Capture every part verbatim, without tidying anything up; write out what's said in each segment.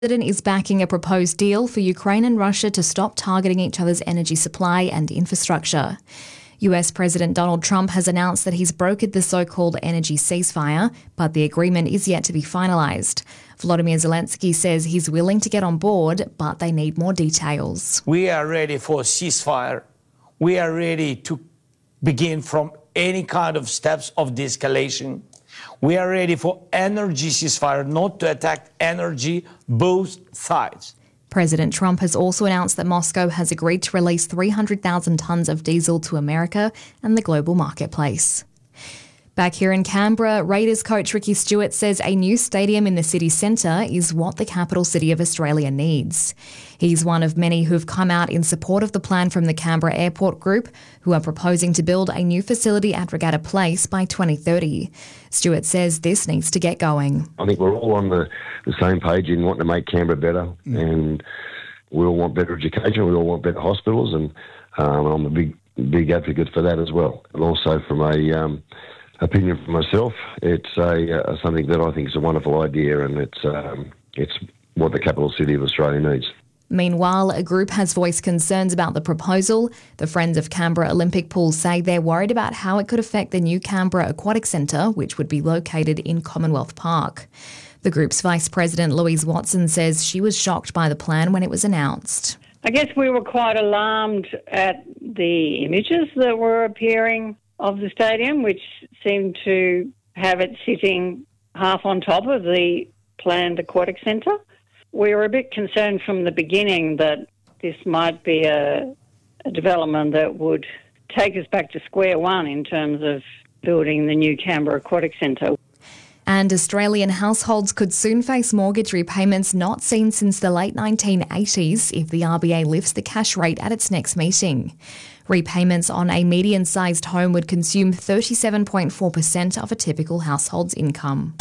President is backing a proposed deal for Ukraine and Russia to stop targeting each other's energy supply and infrastructure. U S President Donald Trump has announced that he's brokered the so-called energy ceasefire, but the agreement is yet to be finalised. Volodymyr Zelensky says he's willing to get on board, but they need more details. We are ready for a ceasefire. We are ready to begin from any kind of steps of de-escalation. We are ready for energy ceasefire, not to attack energy, both sides. President Trump has also announced that Moscow has agreed to release three hundred thousand tonnes of diesel to America and the global marketplace. Back here in Canberra, Raiders coach Ricky Stuart says a new stadium in the city centre is what the capital city of Australia needs. He's one of many who've come out in support of the plan from the Canberra Airport Group, who are proposing to build a new facility at Regatta Place by twenty thirty. Stuart says this needs to get going. I think we're all on the, the same page in wanting to make Canberra better, mm. and we all want better education, we all want better hospitals, and um, I'm a big, big advocate for that as well. And also from a... Um, opinion for myself, it's a uh, something that I think is a wonderful idea, and it's um, it's what the capital city of Australia needs. Meanwhile, a group has voiced concerns about the proposal. The Friends of Canberra Olympic Pool say they're worried about how it could affect the new Canberra Aquatic Centre, which would be located in Commonwealth Park. The group's Vice President Louise Watson says she was shocked by the plan when it was announced. I guess we were quite alarmed at the images that were appearing of the stadium, which seemed to have it sitting half on top of the planned aquatic centre. We were a bit concerned from the beginning that this might be a, a development that would take us back to square one in terms of building the new Canberra Aquatic Centre. And Australian households could soon face mortgage repayments not seen since the late nineteen eighties if the R B A lifts the cash rate at its next meeting. Repayments on a median-sized home would consume thirty-seven point four percent of a typical household's income.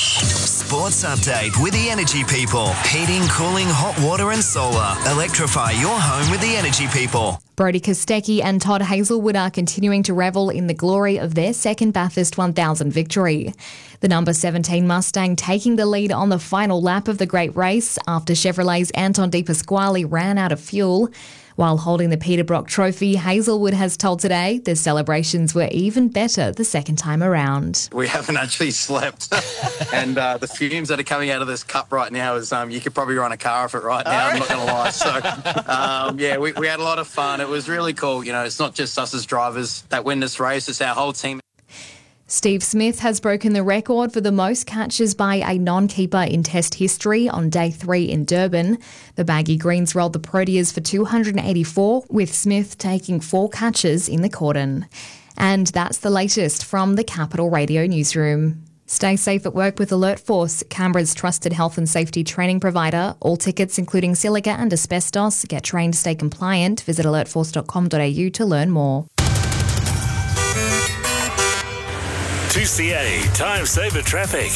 Sports update with the Energy People. Heating, cooling, hot water and solar. Electrify your home with the Energy People. Brodie Kostecki and Todd Hazelwood are continuing to revel in the glory of their second Bathurst one thousand victory. The number seventeen Mustang taking the lead on the final lap of the great race after Chevrolet's Anton De Pasquale ran out of fuel. While holding the Peter Brock Trophy, Hazelwood has told Today the celebrations were even better the second time around. We haven't actually slept, and uh, the fumes that are coming out of this cup right now is um, you could probably run a car off it right now, I'm not going to lie. So, um, yeah, we, we had a lot of fun. It was really cool. You know, it's not just us as drivers that win this race, it's our whole team. Steve Smith has broken the record for the most catches by a non-keeper in Test history on day three in Durban. The Baggy Greens rolled the Proteas for two hundred eighty-four, with Smith taking four catches in the cordon. And that's the latest from the Capital Radio newsroom. Stay safe at work with Alert Force, Canberra's trusted health and safety training provider. All tickets, including silica and asbestos, get trained to stay compliant. Visit alert force dot com dot a u to learn more. two C A Time Saver Traffic.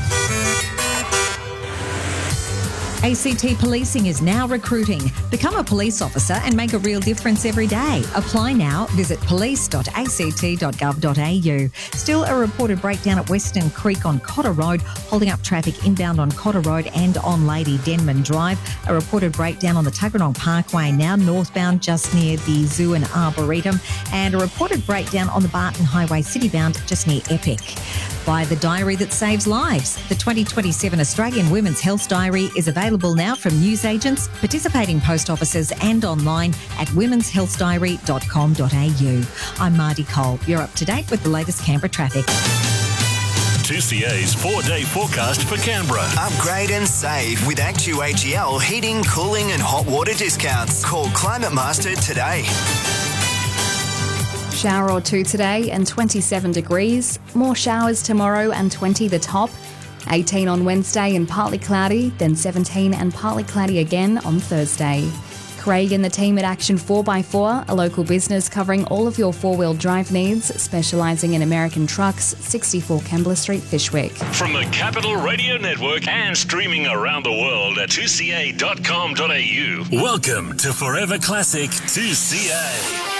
A C T Policing is now recruiting. Become a police officer and make a real difference every day. Apply now. Visit police dot a c t dot gov dot a u. Still a reported breakdown at Western Creek on Cotter Road, holding up traffic inbound on Cotter Road and on Lady Denman Drive. A reported breakdown on the Tuggeranong Parkway, now northbound just near the Zoo and Arboretum. And a reported breakdown on the Barton Highway citybound just near Epic. Buy the diary that saves lives. The twenty twenty-seven Australian Women's Health Diary is available now from newsagents, participating post offices and online at womens health diary dot com dot a u. I'm Marty Cole. You're up to date with the latest Canberra traffic. two C A's four-day forecast for Canberra. Upgrade and save with Actu A G L heating, cooling and hot water discounts. Call Climate Master today. Shower or two today and twenty-seven degrees. More showers tomorrow and twenty the top. eighteen on Wednesday and partly cloudy, then seventeen and partly cloudy again on Thursday. Craig and the team at Action four by four, a local business covering all of your four-wheel drive needs, specialising in American trucks, sixty-four Kembla Street, Fyshwick. From the Capital Radio Network and streaming around the world at two c a dot com dot a u. Welcome to Forever Classic two C A.